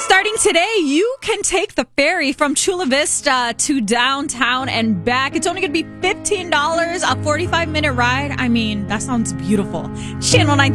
Starting today, you can take the ferry from Chula Vista to downtown and back. It's only going to be $15, a 45-minute ride. I mean, that sounds beautiful. Channel 9.